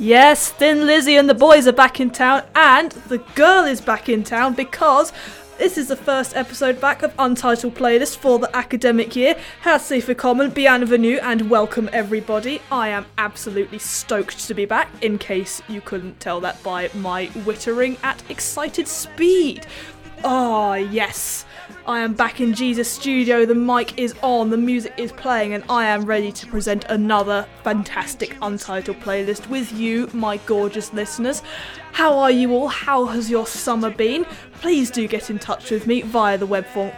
Yes, Thin Lizzy and the boys are back in town, and the girl is back in town because this is the first episode back of Untitled Playlist for the academic year. Herzlich willkommen, bienvenue, and welcome everybody. I am absolutely stoked to be back, in case you couldn't tell that by my wittering at excited speed. Ah, yes. I am back in Jesus Studio, the mic is on, the music is playing, and I am ready to present another fantastic Untitled Playlist with you, my gorgeous listeners. How are you all? How has your summer been? Please do get in touch with me via the web form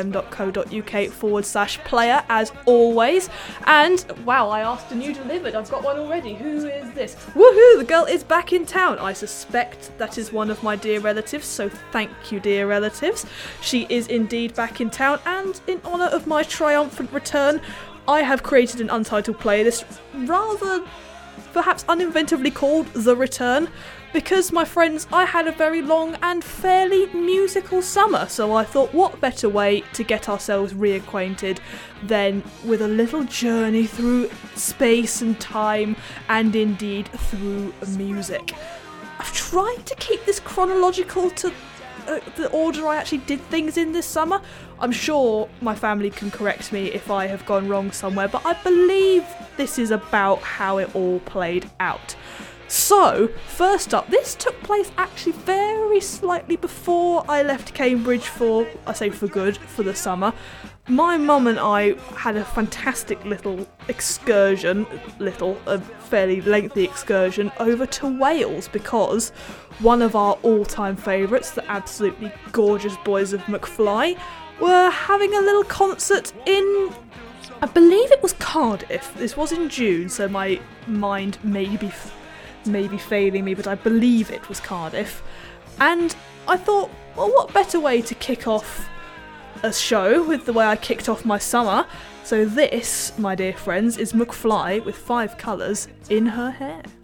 camfm.co.uk/player as always. And, wow, I asked and you delivered. I've got one already. Who is this? Woohoo! The girl is back in town. I suspect that is one of my dear relatives, so thank you, dear relatives. She is indeed back in town, and in honour of my triumphant return, I have created an Untitled Playlist, rather perhaps uninventively called The Return, because, my friends, I had a very long and fairly musical summer, so I thought what better way to get ourselves reacquainted than with a little journey through space and time, and indeed through music. I've tried to keep this chronological to the order I actually did things in this summer. I'm sure my family can correct me if I have gone wrong somewhere, but I believe this is about how it all played out. So, first up, this took place actually very slightly before I left Cambridge for good, for the summer. My mum and I had a fantastic little excursion, a fairly lengthy excursion, over to Wales because one of our all-time favourites, the absolutely gorgeous boys of McFly, were having a little concert in, I believe it was Cardiff. This was in June, so my mind may be failing me, but I believe it was Cardiff. And I thought, well, what better way to kick off a show with the way I kicked off my summer? So this, my dear friends, is McFly with 5 colours in her hair.